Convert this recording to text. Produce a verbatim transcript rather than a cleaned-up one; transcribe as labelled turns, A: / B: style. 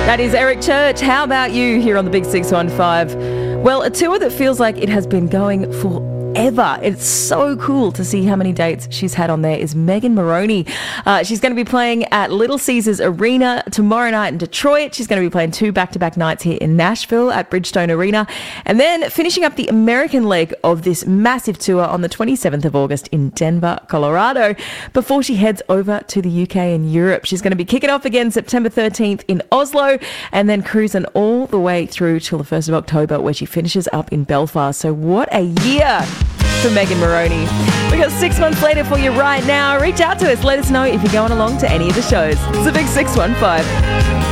A: That is Eric Church. How about you here on the Big six one five? Well, a tour that feels like it has been going for ever. It's so cool to see how many dates she's had on there is Megan Moroney. Uh, she's going to be playing at Little Caesars Arena tomorrow night in Detroit. She's going to be playing two back-to-back nights here in Nashville at Bridgestone Arena, and then finishing up the American leg of this massive tour on the twenty-seventh of August in Denver, Colorado, before she heads over to the U K and Europe. She's going to be kicking off again September thirteenth in Oslo, and then cruising all the way through till the first of October, where she finishes up in Belfast. So what a year for Megan Moroney. We got six months later for you right now. Reach out to us. Let us know if you're going along to any of the shows. It's the Big six one five.